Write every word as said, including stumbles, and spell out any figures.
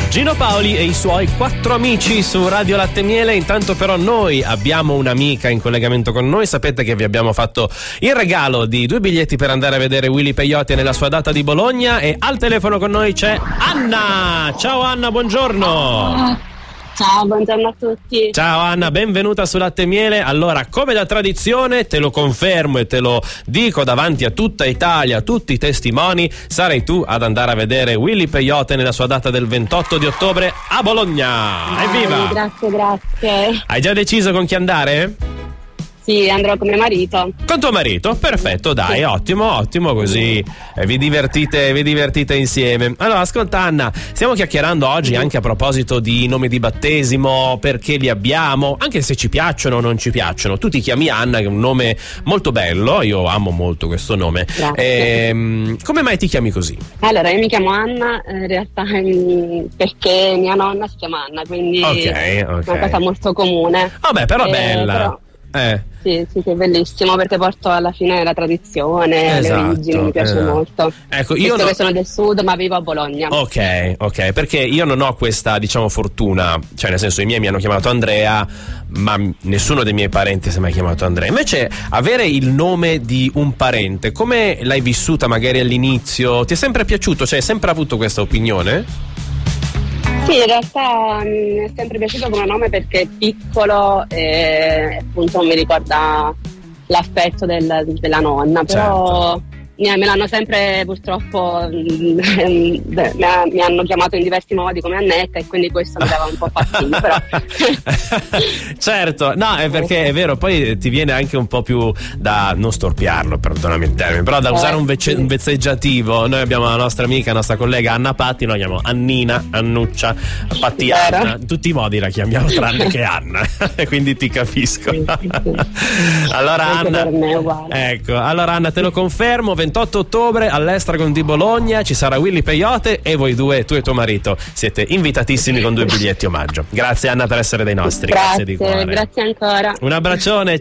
Gino Paoli e i suoi quattro amici su Radio Latte e Miele. Intanto però noi abbiamo un'amica in collegamento con noi. Sapete che vi abbiamo fatto il regalo di due biglietti per andare a vedere Willy Peyote nella sua data di Bologna, e al telefono con noi c'è Anna. Ciao Anna, buongiorno. Ciao, buongiorno a tutti. Ciao Anna, benvenuta su Latte e Miele. Allora, come da tradizione, te lo confermo e te lo dico davanti a tutta Italia, a tutti i testimoni, sarai tu ad andare a vedere Willy Peyote nella sua data del ventotto di ottobre a Bologna. Evviva! Grazie, grazie. Hai già deciso con chi andare? Sì, andrò con mio marito. Con tuo marito? Perfetto, dai, sì. ottimo, ottimo, così eh, vi divertite, vi divertite insieme. Allora, ascolta Anna, stiamo chiacchierando oggi anche a proposito di nomi di battesimo, perché li abbiamo, anche se ci piacciono o non ci piacciono. Tu ti chiami Anna, che è un nome molto bello, io amo molto questo nome. Ehm, come mai ti chiami così? Allora, io mi chiamo Anna, in realtà perché mia nonna si chiama Anna, quindi okay, okay. è una cosa molto comune. Vabbè, però eh, bella. Però... Eh. Sì, sì, sì, è bellissimo, perché porto alla fine la tradizione, esatto, le origini, mi piace esatto. molto. Ecco, io Visto no... che sono del sud, ma vivo a Bologna. Ok, ok, perché io non ho questa, diciamo, fortuna, cioè nel senso i miei mi hanno chiamato Andrea, ma nessuno dei miei parenti si è mai chiamato Andrea. Invece avere il nome di un parente, come l'hai vissuta magari all'inizio? Ti è sempre piaciuto? Cioè hai sempre avuto questa opinione? Sì, in realtà mi è sempre piaciuto come nome perché è piccolo e appunto mi ricorda l'affetto del, della nonna, però certo. mi, me l'hanno sempre purtroppo mi, mi hanno chiamato in diversi modi come Annetta, e quindi questo mi dava un po' fastidio. Però certo, no, è perché è vero, poi ti viene anche un po' più da non storpiarlo, perdonami il termine, però da usare un, vece, un vezzeggiativo. Noi abbiamo la nostra amica, la nostra collega Anna Patti, noi la chiamiamo Annina, Annuccia, Patti Anna, in tutti i modi la chiamiamo tranne che Anna, quindi ti capisco. Allora Anna, ecco, allora Anna, te lo confermo, ventotto ottobre all'Estragon di Bologna ci sarà Willy Peyote, e voi due, tu e tuo marito, siete invitatissimi con due biglietti omaggio. Grazie Anna per essere dei nostri. Grazie, grazie di cuore. Grazie ancora. Un abbraccione.